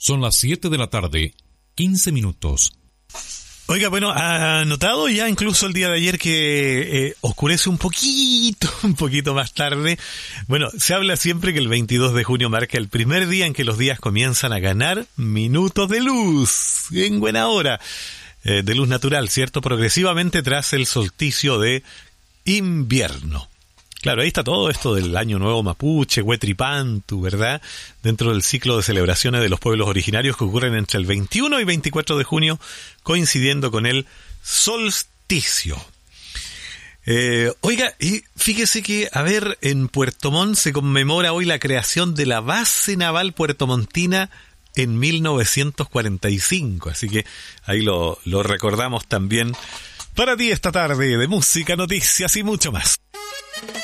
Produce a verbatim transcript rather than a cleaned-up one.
Son las siete de la tarde, quince minutos. Oiga, bueno, ha notado ya incluso el día de ayer que eh, oscurece un poquito, un poquito más tarde. Bueno, se habla siempre que el veintidós de junio marca el primer día en que los días comienzan a ganar minutos de luz, en buena hora, eh, de luz natural, ¿cierto? Progresivamente tras el solsticio de invierno. Claro, ahí está todo esto del Año Nuevo Mapuche, Huetripantu, ¿verdad? Dentro del ciclo de celebraciones de los pueblos originarios que ocurren entre el veintiuno y veinticuatro de junio, coincidiendo con el solsticio. Eh, oiga, y fíjese que, a ver, en Puerto Montt se conmemora hoy la creación de la base naval puertomontina en mil novecientos cuarenta y cinco, así que ahí lo, lo recordamos también para ti esta tarde de música, noticias y mucho más.